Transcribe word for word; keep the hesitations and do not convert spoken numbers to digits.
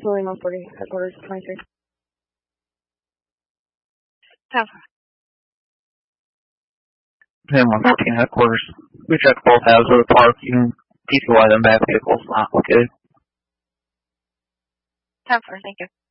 Approximately one forty, headquarters twenty-three. ten four. ten one fourteen, headquarters. We checked both halves of the parking. P C Y, them back vehicles not located. ten four, thank you.